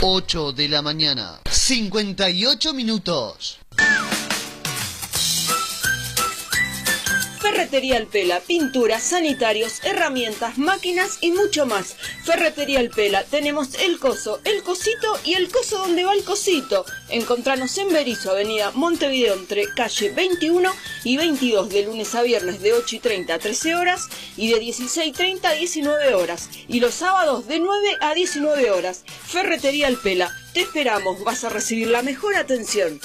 8 de la mañana, 58 minutos. Ferretería El Pela, pinturas, sanitarios, herramientas, máquinas y mucho más. Ferretería El Pela, tenemos el coso, el cosito y el coso donde va el cosito. Encontranos en Berisso, avenida Montevideo, entre calle 21 y 22, de lunes a viernes de 8:30 a 13 horas y de 16:30 a 19 horas. Y los sábados de 9 a 19 horas. Ferretería El Pela, te esperamos, vas a recibir la mejor atención.